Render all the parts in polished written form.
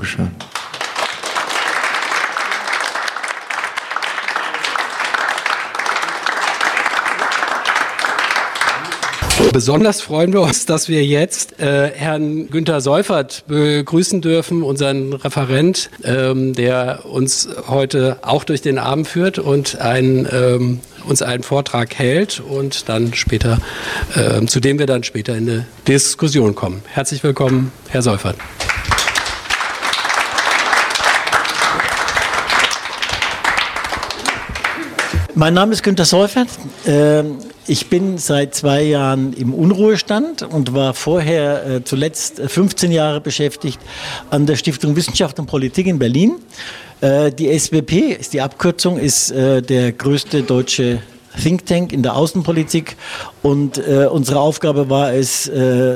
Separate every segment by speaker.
Speaker 1: Dankeschön.
Speaker 2: Besonders freuen wir uns, dass wir jetzt Herrn Günter Seufert begrüßen dürfen, unseren Referent, der uns heute auch durch den Abend führt und uns einen Vortrag hält und dann später, zu dem wir dann später in eine Diskussion kommen. Herzlich willkommen, Herr Seufert.
Speaker 3: Mein Name ist Günter Seufert. Ich bin seit 2 Jahren im Unruhestand und war vorher zuletzt 15 Jahre beschäftigt an der Stiftung Wissenschaft und Politik in Berlin. Die SWP, ist die Abkürzung, ist der größte deutsche Think Tank in der Außenpolitik und unsere Aufgabe war es,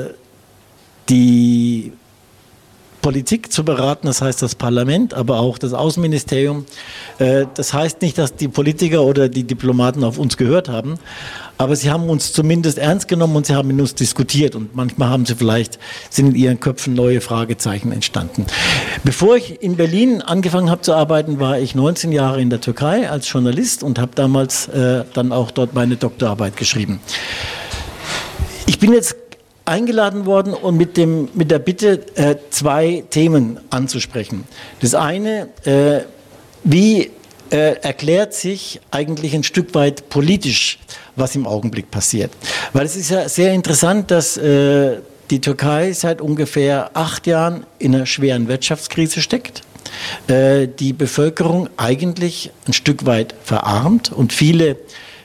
Speaker 3: die Politik zu beraten, das heißt das Parlament, aber auch das Außenministerium. Das heißt nicht, dass die Politiker oder die Diplomaten auf uns gehört haben, aber sie haben uns zumindest ernst genommen und sie haben mit uns diskutiert und manchmal sind in ihren Köpfen neue Fragezeichen entstanden. Bevor ich in Berlin angefangen habe zu arbeiten, war ich 19 Jahre in der Türkei als Journalist und habe damals dann auch dort meine Doktorarbeit geschrieben. Ich bin jetzt eingeladen worden und mit der Bitte, 2 Themen anzusprechen. Das eine, wie erklärt sich eigentlich ein Stück weit politisch, was im Augenblick passiert? Weil es ist ja sehr interessant, dass die Türkei seit ungefähr 8 Jahren in einer schweren Wirtschaftskrise steckt. Die Bevölkerung eigentlich ein Stück weit verarmt und viele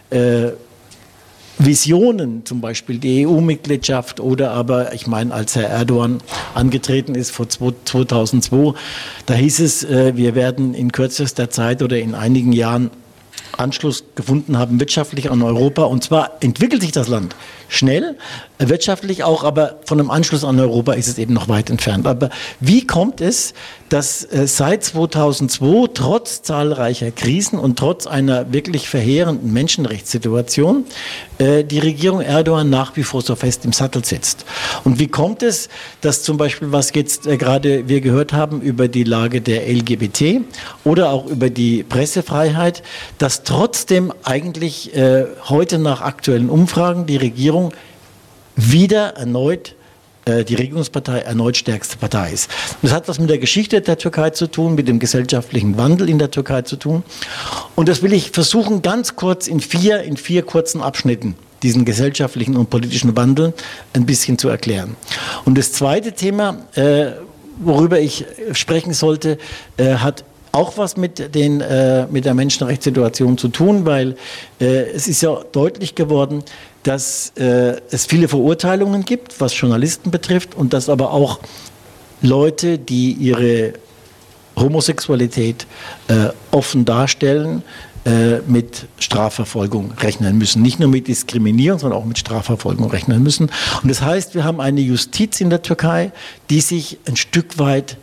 Speaker 3: Visionen, zum Beispiel die EU-Mitgliedschaft oder aber, ich meine, als Herr Erdogan angetreten ist vor 2002, da hieß es, wir werden in kürzester Zeit oder in einigen Jahren Anschluss gefunden haben, wirtschaftlich an Europa. Und zwar entwickelt sich das Land schnell, wirtschaftlich auch, aber von einem Anschluss an Europa ist es eben noch weit entfernt. Aber wie kommt es, dass seit 2002 trotz zahlreicher Krisen und trotz einer wirklich verheerenden Menschenrechtssituation die Regierung Erdogan nach wie vor so fest im Sattel sitzt? Und wie kommt es, dass zum Beispiel, was jetzt gerade wir gehört haben über die Lage der LGBT oder auch über die Pressefreiheit, dass trotzdem eigentlich heute nach aktuellen Umfragen die Regierung wieder erneut die Regierungspartei erneut stärkste Partei ist. Das hat was mit der Geschichte der Türkei zu tun, mit dem gesellschaftlichen Wandel in der Türkei zu tun. Und das will ich versuchen, ganz kurz in vier kurzen Abschnitten, diesen gesellschaftlichen und politischen Wandel ein bisschen zu erklären. Und das zweite Thema, worüber ich sprechen sollte, hat auch was mit der Menschenrechtssituation zu tun, weil es ist ja deutlich geworden, dass es viele Verurteilungen gibt, was Journalisten betrifft, und dass aber auch Leute, die ihre Homosexualität offen darstellen, mit Strafverfolgung rechnen müssen. Nicht nur mit Diskriminierung, sondern auch mit Strafverfolgung rechnen müssen. Und das heißt, wir haben eine Justiz in der Türkei, die sich ein Stück weit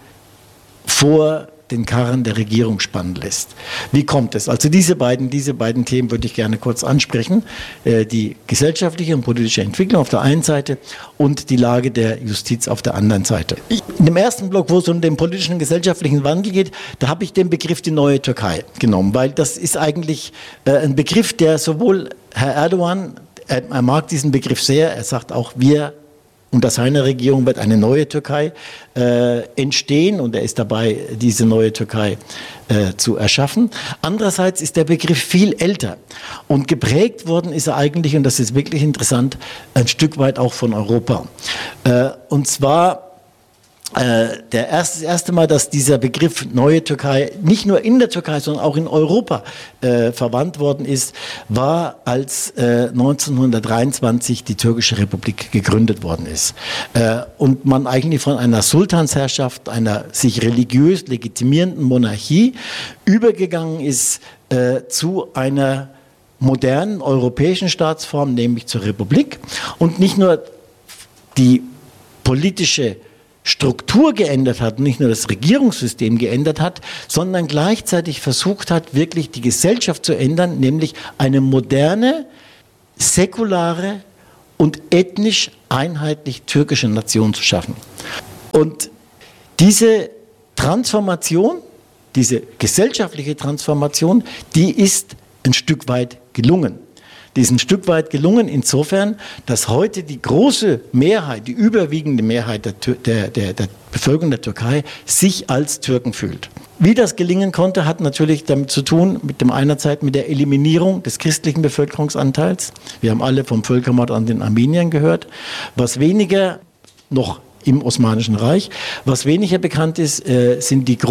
Speaker 3: vor den Karren der Regierung spannen lässt. Wie kommt es? Also diese beiden Themen würde ich gerne kurz ansprechen. Die gesellschaftliche und politische Entwicklung auf der einen Seite und die Lage der Justiz auf der anderen Seite. In dem ersten Block, wo es um den politischen und gesellschaftlichen Wandel geht, da habe ich den Begriff die neue Türkei genommen, weil das ist eigentlich ein Begriff, der sowohl Herr Erdogan, er mag diesen Begriff sehr, er sagt auch, wir unter seiner Regierung wird eine neue Türkei entstehen und er ist dabei, diese neue Türkei zu erschaffen. Andererseits ist der Begriff viel älter und geprägt worden ist er eigentlich, und das ist wirklich interessant, ein Stück weit auch von Europa. Und zwar das erste Mal, dass dieser Begriff neue Türkei nicht nur in der Türkei, sondern auch in Europa verwandt worden ist, war, als 1923 die Türkische Republik gegründet worden ist. Und man eigentlich von einer Sultansherrschaft, einer sich religiös legitimierenden Monarchie übergegangen ist zu einer modernen europäischen Staatsform, nämlich zur Republik. Und nicht nur die politische Struktur geändert hat, nicht nur das Regierungssystem geändert hat, sondern gleichzeitig versucht hat, wirklich die Gesellschaft zu ändern, nämlich eine moderne, säkulare und ethnisch einheitlich türkische Nation zu schaffen. Und diese Transformation, diese gesellschaftliche Transformation, die ist ein Stück weit gelungen. Die ist ein Stück weit gelungen insofern, dass heute die große Mehrheit, die überwiegende Mehrheit der Bevölkerung der Türkei sich als Türken fühlt. Wie das gelingen konnte, hat natürlich damit zu tun, einerseits mit der Eliminierung des christlichen Bevölkerungsanteils. Wir haben alle vom Völkermord an den Armeniern gehört. Was weniger noch im Osmanischen Reich. Was weniger bekannt ist, sind die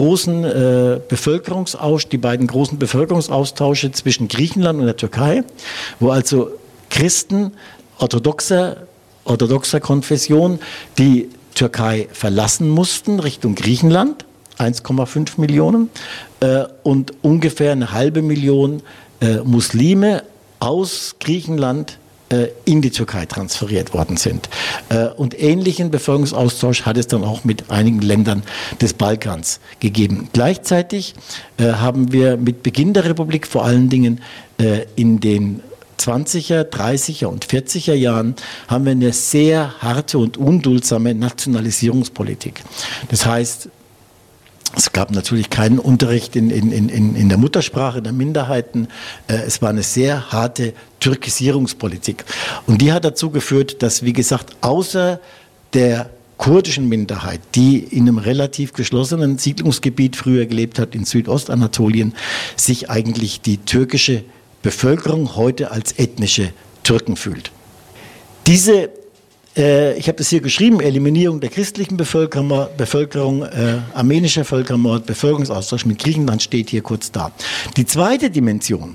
Speaker 3: beiden großen Bevölkerungsaustausche zwischen Griechenland und der Türkei, wo also Christen orthodoxer Konfession die Türkei verlassen mussten Richtung Griechenland, 1,5 Millionen, und ungefähr 500.000 Muslime aus Griechenland in die Türkei transferiert worden sind. Und ähnlichen Bevölkerungsaustausch hat es dann auch mit einigen Ländern des Balkans gegeben. Gleichzeitig haben wir mit Beginn der Republik vor allen Dingen in den 20er, 30er und 40er Jahren haben wir eine sehr harte und unduldsame Nationalisierungspolitik. Das heißt, es gab natürlich keinen Unterricht in der Muttersprache der Minderheiten. Es war eine sehr harte Türkisierungspolitik. Und die hat dazu geführt, dass, wie gesagt, außer der kurdischen Minderheit, die in einem relativ geschlossenen Siedlungsgebiet früher gelebt hat, in Südostanatolien, sich eigentlich die türkische Bevölkerung heute als ethnische Türken fühlt. Ich habe das hier geschrieben, Eliminierung der christlichen Bevölkerung, armenischer Völkermord, Bevölkerungsaustausch mit Griechenland steht hier kurz da. Die zweite Dimension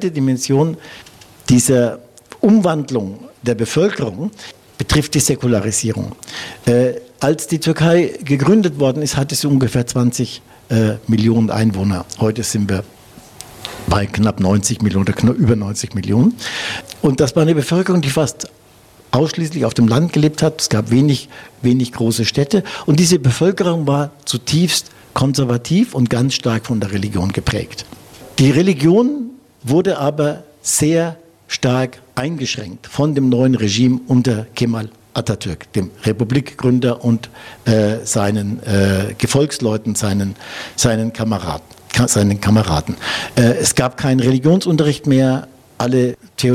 Speaker 3: dieser Umwandlung der Bevölkerung betrifft die Säkularisierung. Als die Türkei gegründet worden ist, hatte sie ungefähr 20 Millionen Einwohner. Heute sind wir bei knapp 90 Millionen oder über 90 Millionen. Und das war eine Bevölkerung, die fast ausschließlich auf dem Land gelebt hat. Es gab wenig große Städte. Und diese Bevölkerung war zutiefst konservativ und ganz stark von der Religion geprägt. Die Religion wurde aber sehr stark eingeschränkt von dem neuen Regime unter Kemal Atatürk, dem Republikgründer und seinen Gefolgsleuten, seinen Kameraden. Es gab keinen Religionsunterricht mehr. Alle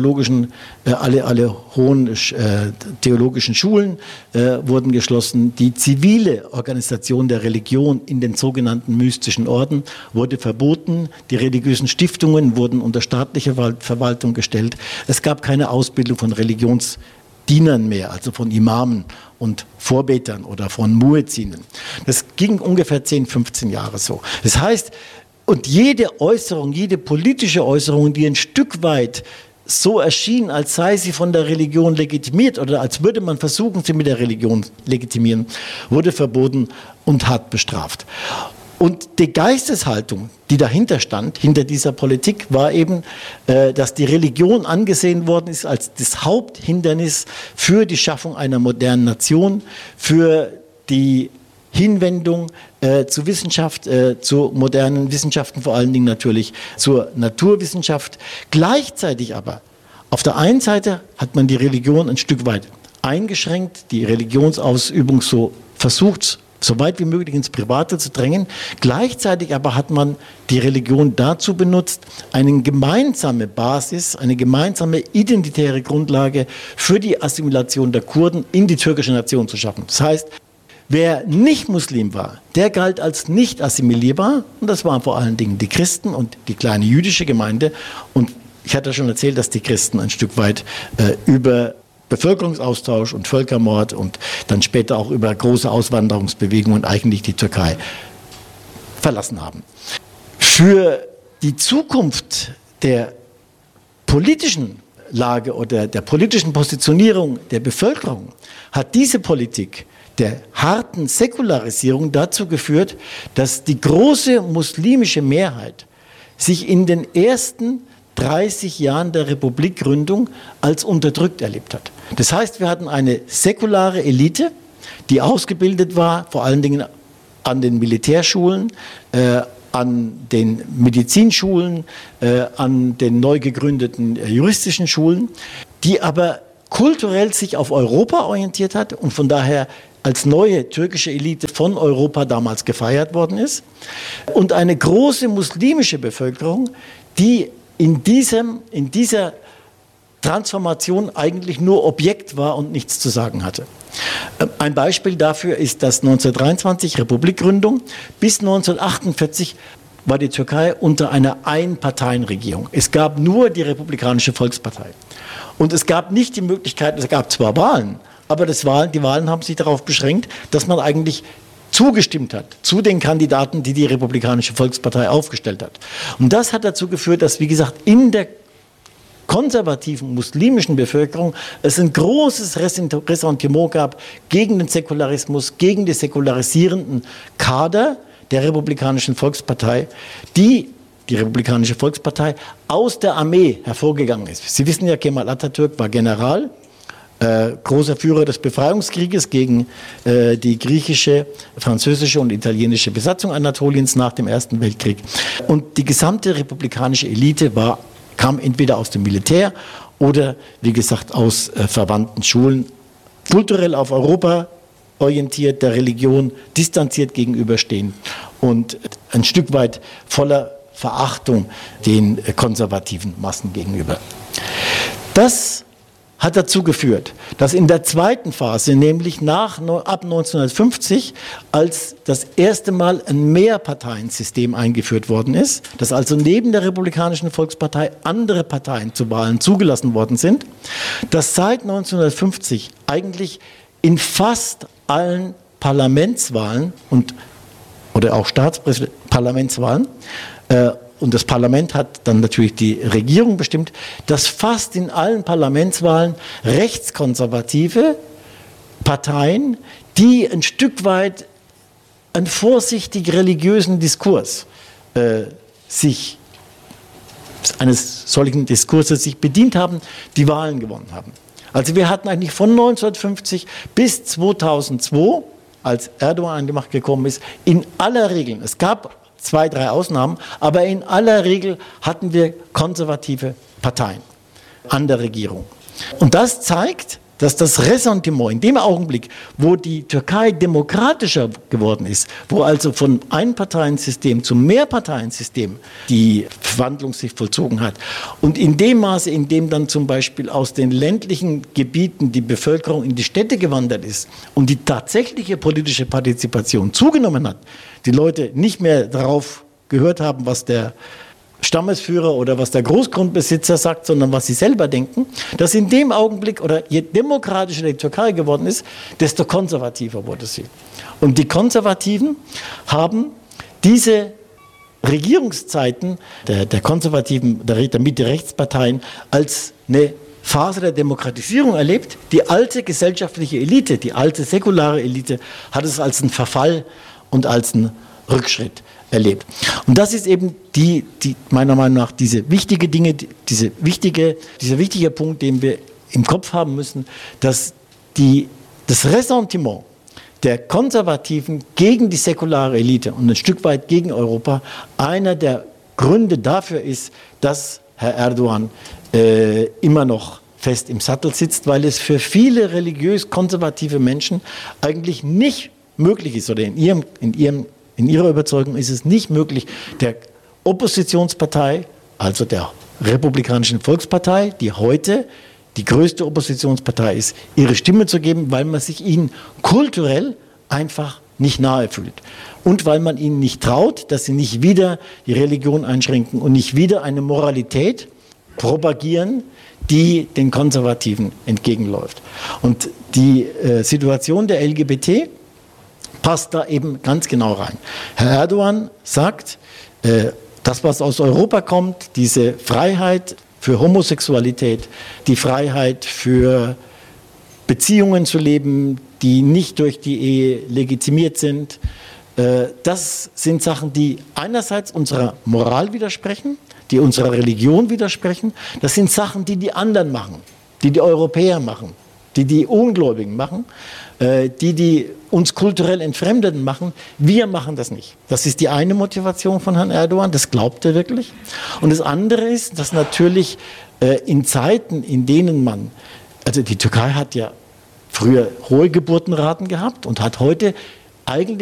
Speaker 3: hohen theologischen Schulen wurden geschlossen. Die zivile Organisation der Religion in den sogenannten mystischen Orden wurde verboten. Die religiösen Stiftungen wurden unter staatliche Verwaltung gestellt. Es gab keine Ausbildung von Religionsdienern mehr, also von Imamen und Vorbetern oder von Muezzinen. Das ging ungefähr 10, 15 Jahre so. Das heißt, und jede Äußerung, jede politische Äußerung, die ein Stück weit so erschien, als sei sie von der Religion legitimiert oder als würde man versuchen, sie mit der Religion legitimieren, wurde verboten und hart bestraft. Und die Geisteshaltung, die dahinter stand, hinter dieser Politik, war eben, dass die Religion angesehen worden ist als das Haupthindernis für die Schaffung einer modernen Nation, für die Hinwendung zur Wissenschaft, zu modernen Wissenschaften, vor allen Dingen natürlich zur Naturwissenschaft. Gleichzeitig aber, auf der einen Seite hat man die Religion ein Stück weit eingeschränkt, die Religionsausübung so versucht, so weit wie möglich ins Private zu drängen. Gleichzeitig aber hat man die Religion dazu benutzt, eine gemeinsame Basis, eine gemeinsame identitäre Grundlage für die Assimilation der Kurden in die türkische Nation zu schaffen. Das heißt, wer nicht Muslim war, der galt als nicht assimilierbar und das waren vor allen Dingen die Christen und die kleine jüdische Gemeinde. Und ich hatte schon erzählt, dass die Christen ein Stück weit über Bevölkerungsaustausch und Völkermord und dann später auch über große Auswanderungsbewegungen eigentlich die Türkei verlassen haben. Für die Zukunft der politischen Lage oder der politischen Positionierung der Bevölkerung hat diese Politik der harten Säkularisierung dazu geführt, dass die große muslimische Mehrheit sich in den ersten 30 Jahren der Republikgründung als unterdrückt erlebt hat. Das heißt, wir hatten eine säkulare Elite, die ausgebildet war, vor allen Dingen an den Militärschulen, an den Medizinschulen, an den neu gegründeten juristischen Schulen, die aber kulturell sich auf Europa orientiert hat und von daher als neue türkische Elite von Europa damals gefeiert worden ist, und eine große muslimische Bevölkerung, die in dieser Transformation eigentlich nur Objekt war und nichts zu sagen hatte. Ein Beispiel dafür ist das 1923 Republikgründung. Bis 1948 war die Türkei unter einer Einparteienregierung. Es gab nur die Republikanische Volkspartei. Und es gab nicht die Möglichkeit, es gab zwar Wahlen, aber die Wahlen haben sich darauf beschränkt, dass man eigentlich zugestimmt hat zu den Kandidaten, die die Republikanische Volkspartei aufgestellt hat. Und das hat dazu geführt, dass, wie gesagt, in der konservativen muslimischen Bevölkerung es ein großes Ressentiment gab gegen den Säkularismus, gegen die säkularisierenden Kader der Republikanischen Volkspartei, die Republikanische Volkspartei aus der Armee hervorgegangen ist. Sie wissen ja, Kemal Atatürk war General, großer Führer des Befreiungskrieges gegen die griechische, französische und italienische Besatzung Anatoliens nach dem Ersten Weltkrieg. Und die gesamte republikanische Elite kam entweder aus dem Militär oder, wie gesagt, aus verwandten Schulen, kulturell auf Europa orientiert, der Religion distanziert gegenüberstehen und ein Stück weit voller Verachtung den konservativen Massen gegenüber. Das hat dazu geführt, dass in der zweiten Phase, nämlich ab 1950, als das erste Mal ein Mehrparteiensystem eingeführt worden ist, dass also neben der Republikanischen Volkspartei andere Parteien zu Wahlen zugelassen worden sind, dass seit 1950 eigentlich in fast allen Parlamentswahlen oder auch Parlamentswahlen, und das Parlament hat dann natürlich die Regierung bestimmt, dass fast in allen Parlamentswahlen rechtskonservative Parteien, die ein Stück weit einen vorsichtig religiösen Diskurs eines solchen Diskurses sich bedient haben, die Wahlen gewonnen haben. Also wir hatten eigentlich von 1950 bis 2002, als Erdogan an die Macht gekommen ist, in aller Regel, es gab 2, 3 Ausnahmen, aber in aller Regel hatten wir konservative Parteien an der Regierung. Und das zeigt, dass das Ressentiment in dem Augenblick, wo die Türkei demokratischer geworden ist, wo also von Einparteiensystem zum Mehrparteiensystem die Verwandlung sich vollzogen hat und in dem Maße, in dem dann zum Beispiel aus den ländlichen Gebieten die Bevölkerung in die Städte gewandert ist und die tatsächliche politische Partizipation zugenommen hat, die Leute nicht mehr darauf gehört haben, was der Stammesführer oder was der Großgrundbesitzer sagt, sondern was sie selber denken, dass in dem Augenblick, oder je demokratischer die Türkei geworden ist, desto konservativer wurde sie. Und die Konservativen haben diese Regierungszeiten der konservativen, der Mitte-Rechtsparteien als eine Phase der Demokratisierung erlebt. Die alte gesellschaftliche Elite, die alte säkulare Elite hat es als einen Verfall und als einen Rückschritt erlebt. Und das ist eben meiner Meinung nach diese wichtige Dinge, dieser wichtige Punkt, den wir im Kopf haben müssen, dass das Ressentiment der Konservativen gegen die säkulare Elite und ein Stück weit gegen Europa einer der Gründe dafür ist, dass Herr Erdogan immer noch fest im Sattel sitzt, weil es für viele religiös konservative Menschen eigentlich nicht möglich ist, oder in ihrer Überzeugung ist es nicht möglich, der Oppositionspartei, also der Republikanischen Volkspartei, die heute die größte Oppositionspartei ist, ihre Stimme zu geben, weil man sich ihnen kulturell einfach nicht nahe fühlt. Und weil man ihnen nicht traut, dass sie nicht wieder die Religion einschränken und nicht wieder eine Moralität propagieren, die den Konservativen entgegenläuft. Und die Situation der LGBT passt da eben ganz genau rein. Herr Erdogan sagt, das, was aus Europa kommt, diese Freiheit für Homosexualität, die Freiheit für Beziehungen zu leben, die nicht durch die Ehe legitimiert sind, das sind Sachen, die einerseits unserer Moral widersprechen, die unserer Religion widersprechen. Das sind Sachen, die die anderen machen, die Europäer machen, die Ungläubigen machen, die uns kulturell Entfremdeten machen. Wir machen das nicht. Das ist die eine Motivation von Herrn Erdogan, das glaubt er wirklich. Und das andere ist, dass natürlich in Zeiten, in denen also die Türkei hat ja früher hohe Geburtenraten gehabt und hat heute eigentlich